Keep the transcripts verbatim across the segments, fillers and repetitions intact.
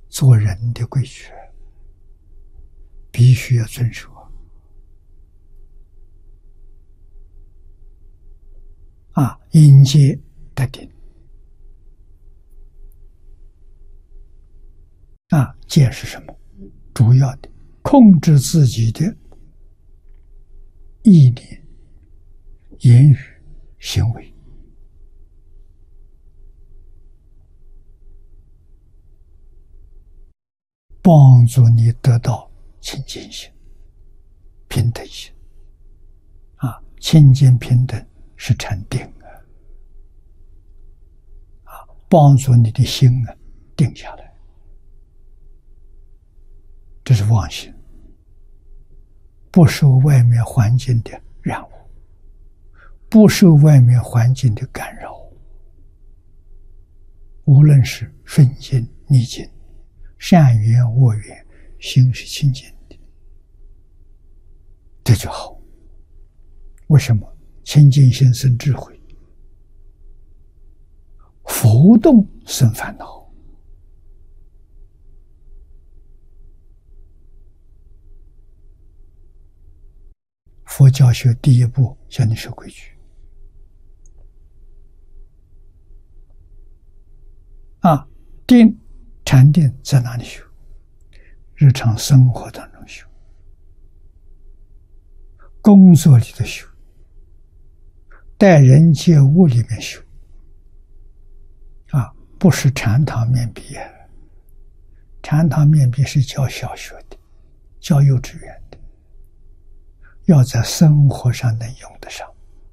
做人的规矩，必须要遵守啊！应戒得定啊！戒是什么？主要的控制自己的意念、言语、行为，帮助你得到清净心、平等心啊！清净平等是禅定啊！啊，帮助你的心啊定下来，这是妄心，不受外面环境的染污，不受外面环境的干扰，无论是顺境逆境，善缘恶缘，心是清净的，这就好。为什么？清净心生智慧，浮动生烦恼。佛教学第一步叫你守规矩啊！定禅定在哪里修？日常生活当中修，工作里头修，待人接物里面修啊！不是禅堂面壁啊！禅堂面壁是教小学的，教幼稚园的，要在生活上能用得上。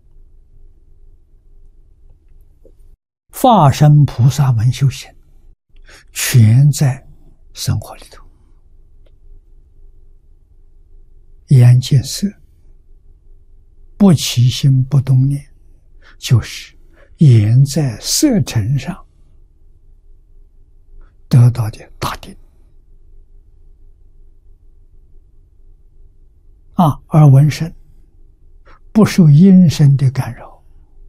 法身菩萨门修行，全在生活里头。眼见色，不起心不动念，就是眼在色尘上得到的大定啊！而闻声不受音声的干扰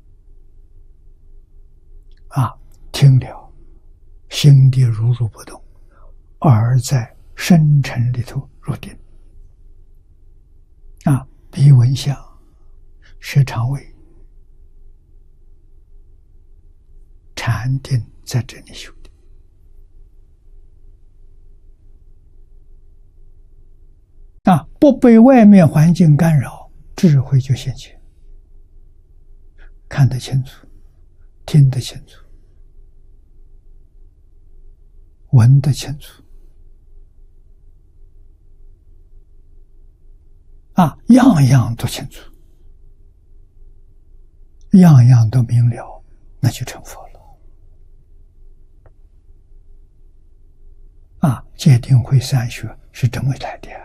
啊，听了心地如如不动，而在深沉里头入定啊！鼻闻香，舌尝味，禅定在这里修的啊！不被外面环境干扰，智慧就现前，看得清楚，听得清楚，闻得清楚啊，样样都清楚，样样都明了，那就成佛了啊！戒定慧三学是这么来的，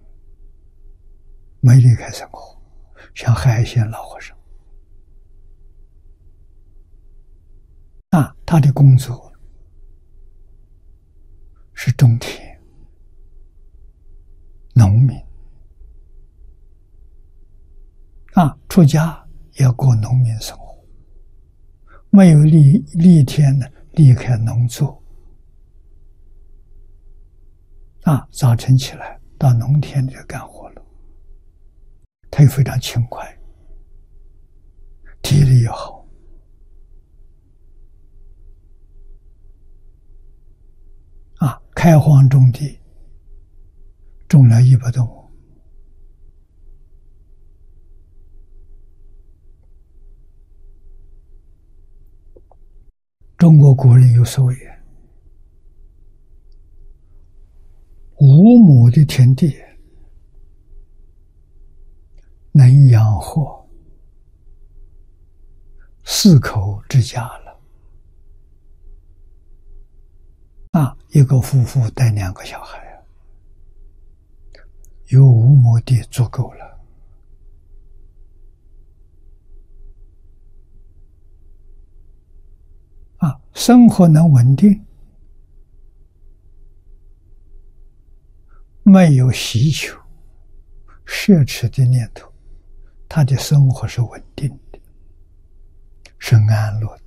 没离开生活，像海鲜老和尚啊，他的工作是种田、农民啊，出家也要过农民生活，没有立立天呢，离开农作啊，早晨起来到农田里干活了，他又非常勤快，体力也好啊，开荒种地，种了一百多亩。中国古人有所谓，五亩的田地能养活四口之家了啊！一个夫妇带两个小孩，有五亩地足够了啊！生活能稳定，没有希求、奢侈的念头，他的生活是稳定的，是安乐的